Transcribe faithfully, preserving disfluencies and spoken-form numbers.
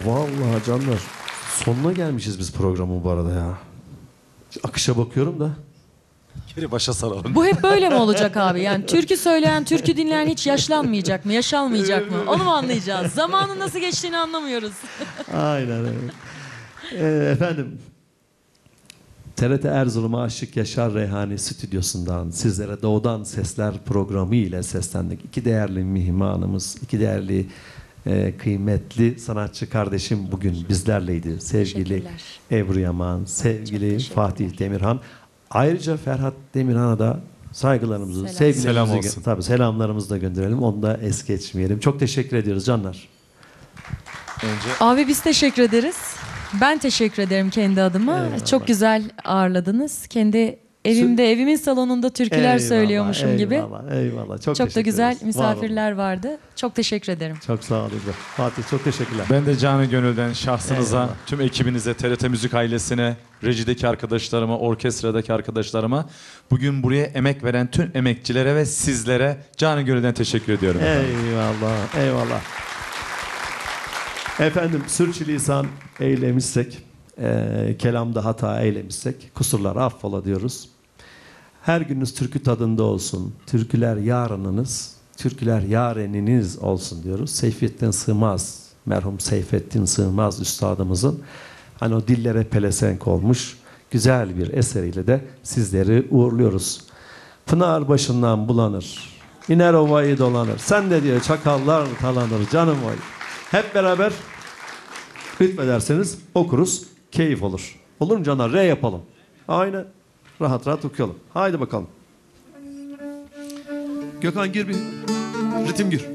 Vallahi canlar, sonuna gelmişiz biz programın bu arada ya. Akışa bakıyorum da. Geri başa saralım. Bu hep böyle mi olacak abi? Yani türkü söyleyen, türkü dinleyen hiç yaşlanmayacak mı, yaşalmayacak mı? Onu mu anlayacağız? Zamanın nasıl geçtiğini anlamıyoruz. Aynen öyle. Ee, efendim, T R T Erzurum'a Aşık Yaşar Reyhani stüdyosundan sizlere Doğudan Sesler programı ile seslendik. İki değerli mihmanımız, iki değerli e, kıymetli sanatçı kardeşim bugün bizlerleydi. Sevgili Ebru Yaman, sevgili Fatih Demirhan. Ayrıca Ferhat Demirhan'a da saygılarımızı, Selam. sevgilerimizi, Selam tabii selamlarımızı da gönderelim. Onu da es geçmeyelim. Çok teşekkür ediyoruz canlar. Önce Abi biz teşekkür ederiz. Ben teşekkür ederim kendi adıma. Eyvallah. Çok güzel ağırladınız. Kendi evimde, evimin salonunda türküler Eyvallah, söylüyormuşum gibi. Eyvallah, eyvallah. Çok, Çok da teşekkür güzel ederiz. Var misafirler vardı. Çok teşekkür ederim. olun. Çok sağ olun. Fatih çok teşekkürler. ben de canı gönülden şahsınıza, Eyvallah. tüm ekibinize, T R T Müzik ailesine, rejideki arkadaşlarıma, orkestradaki arkadaşlarıma, bugün buraya emek veren tüm emekçilere ve sizlere canı gönülden teşekkür ediyorum. Eyvallah, eyvallah. Efendim, sürçülisan eylemişsek, e, kelamda hata eylemişsek kusurları affola diyoruz. Her gününüz türkü tadında olsun. Türküler yarınınız, türküler yareniniz olsun diyoruz. Seyfettin Sığmaz, merhum Seyfettin Sığmaz üstadımızın hani o dillere pelesenk olmuş güzel bir eseriyle de sizleri uğurluyoruz. Pınar başından bulanır, iner ovayı dolanır. Sen de diyor çakallar talanır canım oy. Hep beraber hükmederseniz okuruz, keyif olur. Olur mu canlar? Re yapalım. Aynen. Rahat rahat okuyalım. Haydi bakalım. Gökhan gir bir. Ritim gir.